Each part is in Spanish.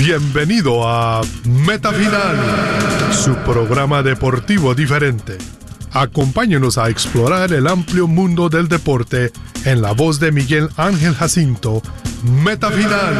Bienvenido a Meta Final, su programa deportivo diferente. Acompáñenos a explorar el amplio mundo del deporte en la voz de Miguel Ángel Jacinto. Meta Final.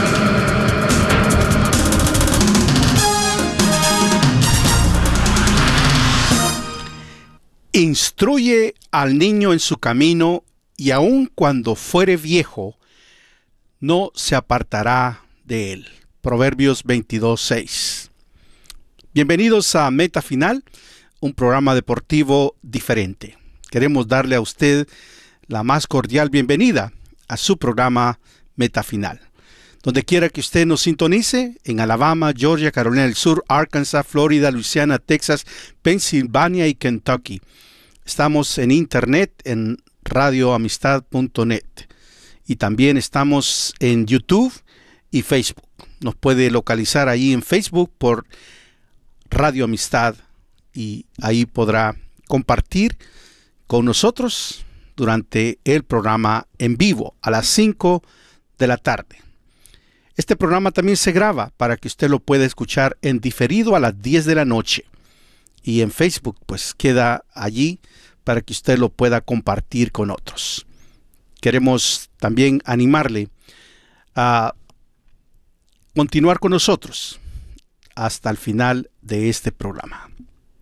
Instruye al niño en su camino, y aun cuando fuere viejo, no se apartará de él. Proverbios 22:6. Bienvenidos a Meta Final, un programa deportivo diferente. Queremos darle a usted la más cordial bienvenida a su programa Meta Final. Donde quiera que usted nos sintonice, en Alabama, Georgia, Carolina del Sur, Arkansas, Florida, Luisiana, Texas, Pensilvania y Kentucky. Estamos en internet en radioamistad.net y también estamos en YouTube y Facebook. Nos puede localizar ahí en Facebook por Radio Amistad y ahí podrá compartir con nosotros durante el programa en vivo a las 5 de la tarde. Este programa también se graba para que usted lo pueda escuchar en diferido a las 10 de la noche. Y en Facebook pues queda allí para que usted lo pueda compartir con otros. Queremos también animarle a continuar con nosotros hasta el final de este programa.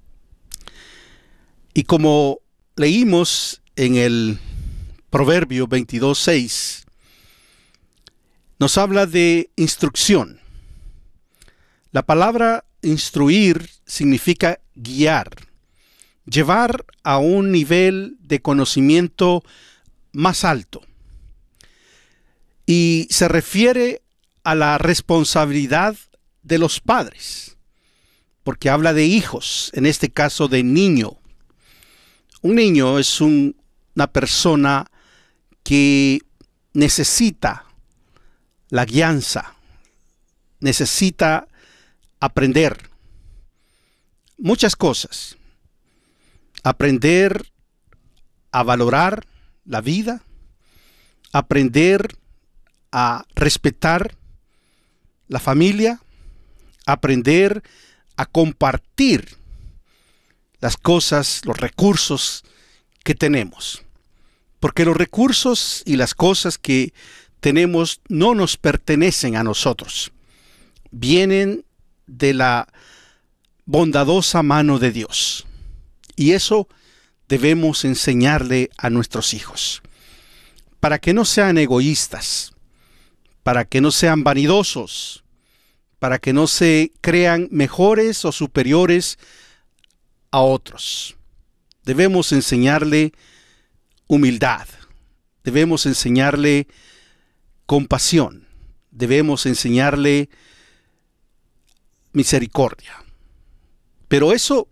Y como leímos en el Proverbio 22:6, nos habla de instrucción. La palabra instruir significa guiar, llevar a un nivel de conocimiento más alto. Y se refiere a la responsabilidad de los padres, porque habla de hijos, en este caso de niño. Un niño es una persona que necesita la guianza, necesita aprender muchas cosas, aprender a valorar la vida, aprender a respetar la familia, aprender a compartir las cosas, los recursos que tenemos. Porque los recursos y las cosas que tenemos no nos pertenecen a nosotros. Vienen de la bondadosa mano de Dios. Y eso debemos enseñarle a nuestros hijos. Para que no sean egoístas, para que no sean vanidosos, para que no se crean mejores o superiores a otros. Debemos enseñarle humildad, debemos enseñarle compasión, debemos enseñarle misericordia. Pero eso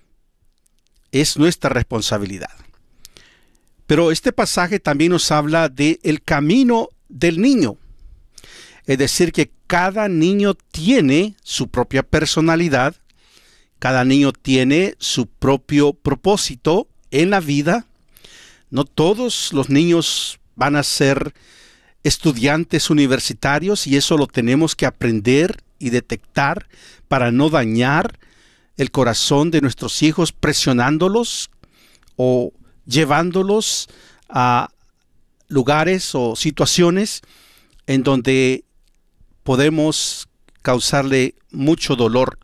es nuestra responsabilidad. Pero este pasaje también nos habla del camino del niño. Es decir, que cada niño tiene su propia personalidad, cada niño tiene su propio propósito en la vida. No todos los niños van a ser estudiantes universitarios y eso lo tenemos que aprender y detectar para no dañar el corazón de nuestros hijos presionándolos o llevándolos a lugares o situaciones en donde podemos causarle mucho dolor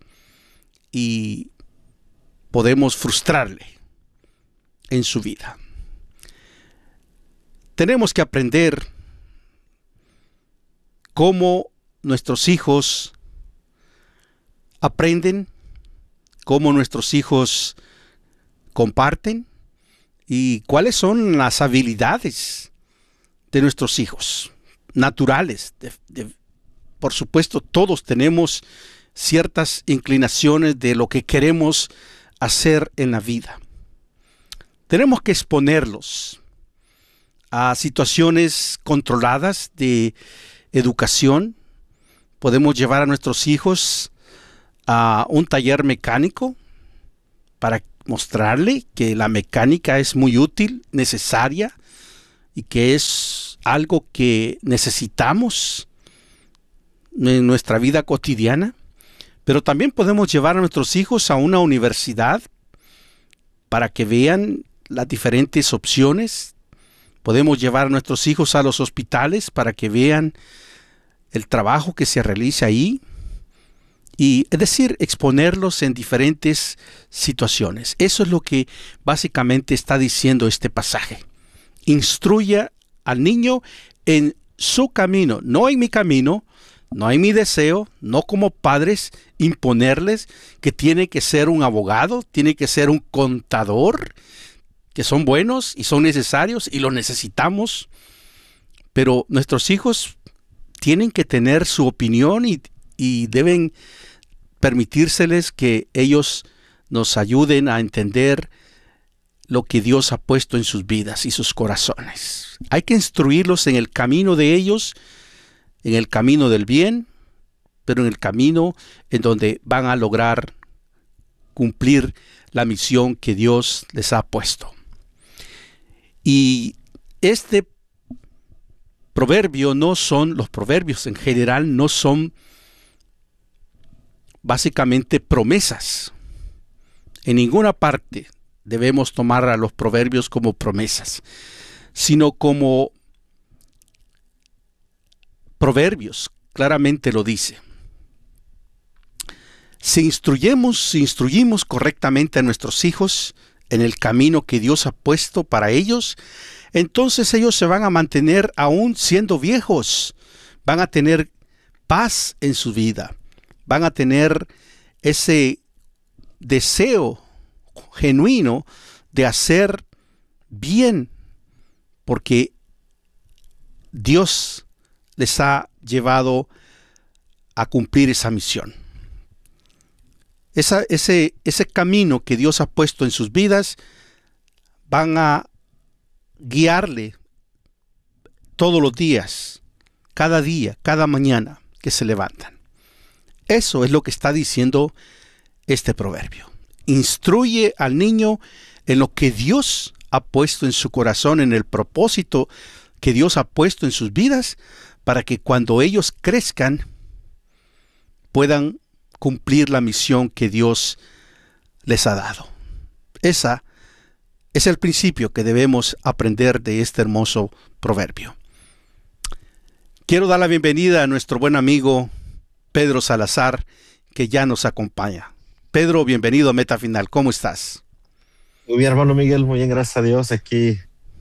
y podemos frustrarle en su vida. Tenemos que aprender cómo nuestros hijos aprenden, cómo nuestros hijos comparten y cuáles son las habilidades de nuestros hijos naturales. Por supuesto, todos tenemos ciertas inclinaciones de lo que queremos hacer en la vida. Tenemos que exponerlos a situaciones controladas de educación. Podemos llevar a nuestros hijos a un taller mecánico para mostrarle que la mecánica es muy útil, necesaria y que es algo que necesitamos en nuestra vida cotidiana, pero también podemos llevar a nuestros hijos a una universidad para que vean las diferentes opciones. Podemos llevar a nuestros hijos a los hospitales para que vean el trabajo que se realiza ahí. Y es decir, exponerlos en diferentes situaciones. Eso es lo que básicamente está diciendo este pasaje. Instruya al niño en su camino, no en mi camino, no en mi deseo, no como padres imponerles que tiene que ser un abogado, tiene que ser un contador, que son buenos y son necesarios y los necesitamos. Pero nuestros hijos tienen que tener su opinión y deben permitírseles que ellos nos ayuden a entender lo que Dios ha puesto en sus vidas y sus corazones. Hay que instruirlos en el camino de ellos, en el camino del bien, pero en el camino en donde van a lograr cumplir la misión que Dios les ha puesto. Y este proverbio los proverbios en general no son básicamente promesas. En ninguna parte debemos tomar a los proverbios como promesas, sino como proverbios. Claramente lo dice. Si instruimos correctamente a nuestros hijos en el camino que Dios ha puesto para ellos, entonces ellos se van a mantener aún siendo viejos. Van a tener paz en su vida. Van a tener ese deseo genuino de hacer bien, porque Dios les ha llevado a cumplir esa misión. Ese camino que Dios ha puesto en sus vidas van a guiarle todos los días, cada día, cada mañana que se levantan. Eso es lo que está diciendo este proverbio. Instruye al niño en lo que Dios ha puesto en su corazón, en el propósito que Dios ha puesto en sus vidas, para que cuando ellos crezcan puedan cumplir la misión que Dios les ha dado. Esa es el principio que debemos aprender de este hermoso proverbio. Quiero dar la bienvenida a nuestro buen amigo Pedro Salazar, que ya nos acompaña. Pedro, bienvenido a Meta Final. ¿Cómo estás? Muy bien, hermano Miguel, muy bien, gracias a Dios. Aquí,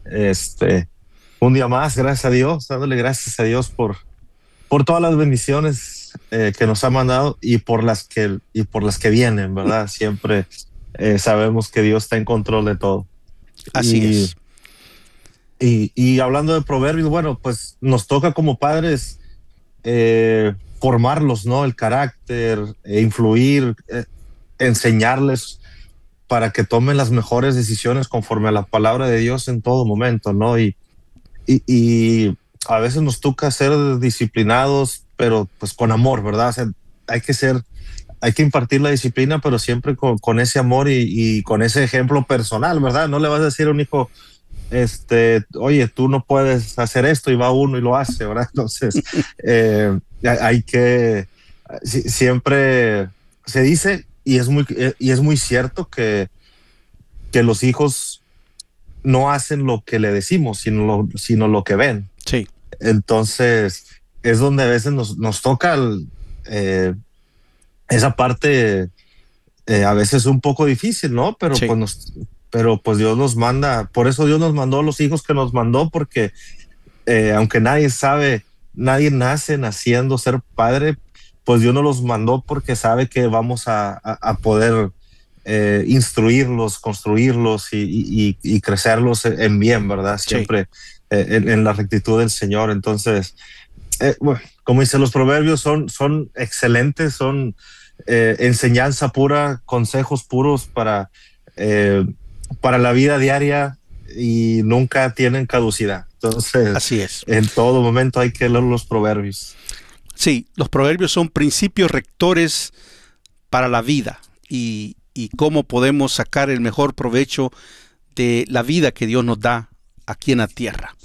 un día más, gracias a Dios, dándole gracias a Dios por todas las bendiciones que nos ha mandado y por las que vienen, ¿verdad? Siempre sabemos que Dios está en control de todo. Así es. Y hablando de proverbios, bueno, pues nos toca como padres formarlos, ¿no? El carácter, influir, enseñarles para que tomen las mejores decisiones conforme a la palabra de Dios en todo momento, ¿no? Y a veces nos toca ser disciplinados, pero pues con amor, ¿verdad? O sea, hay que impartir la disciplina, pero siempre con ese amor y con ese ejemplo personal, ¿verdad? No le vas a decir a un hijo, oye, tú no puedes hacer esto, y va uno y lo hace, ¿verdad? Entonces, hay que, siempre se dice, y es muy cierto que los hijos no hacen lo que le decimos, sino lo que ven. Sí. Entonces, es donde a veces nos toca esa parte, a veces un poco difícil, ¿no? Pero sí. pues Dios nos manda, por eso Dios nos mandó los hijos que nos mandó, porque aunque nadie nace naciendo ser padre, pues Dios nos los mandó porque sabe que vamos a poder instruirlos, construirlos y crecerlos en bien, ¿verdad? Siempre sí. En la rectitud del Señor. Entonces, bueno, como dice, los proverbios son excelentes, son enseñanza pura, consejos puros para la vida diaria y nunca tienen caducidad. Entonces, así es. En todo momento hay que leer los proverbios. Sí, los proverbios son principios rectores para la vida y cómo podemos sacar el mejor provecho de la vida que Dios nos da aquí en la tierra.